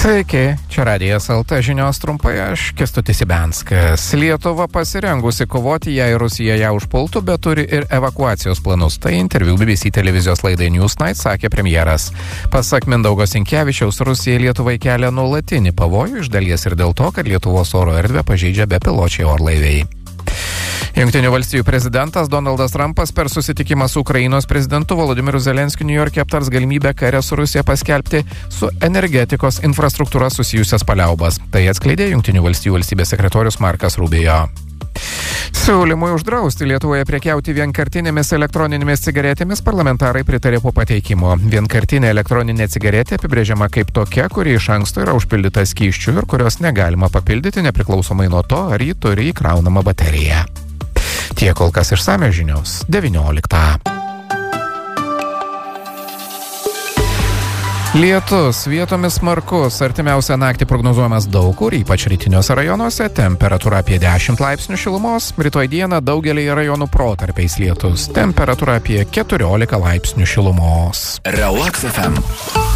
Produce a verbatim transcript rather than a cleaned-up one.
Sveiki, čia Radijas L T žinios trumpai, aš Kęstutis Ibenskas. Lietuva pasirengusi kovoti, jei Rusija ją užpultų, bet turi ir evakuacijos planus. Tai interviu B B C televizijos laidai Newsnight sakė premjeras. Pasak Mindaugo Sinkevičiaus, Rusija Lietuvai kelia nuolatinį pavojų, iš dalies ir dėl to, kad Lietuvos oro erdvę pažeidžia bepiločiai orlaiviai. Jungtinių valstijų prezidentas Donaldas Trumpas per susitikimą su Ukrainos prezidentu Volodymyru Zelenskiu Niujorke aptars galimybę kare su Rusija paskelbti su energetikos infrastruktūra susijusias paliaubas. Tai atskleidė Jungtinių valstijų valstybės sekretorius Markas Rubio. Siūlymui uždrausti Lietuvoje prekiauti vienkartinėmis elektroninėmis cigaretėmis parlamentarai pritarė po pateikimo. Vienkartinė elektroninė cigaretė apibrėžiama kaip tokia, kuri iš anksto yra užpildyta skysčių ir kurios negalima papildyti nepriklausomai nuo to, ar ji turi įkraunamą bateriją. Tiek kol kas išsamios žinios devynioliktą. Lietus vietomis smarkus, artimiausią naktį prognozuojamas daug kur, ypač rytiniuose rajonuose, temperatūra apie dešimt laipsnių šilumos, rytoj dieną daugelį rajonų protarpiais lietus, temperatūra apie keturiolika laipsnių šilumos. Relax F M.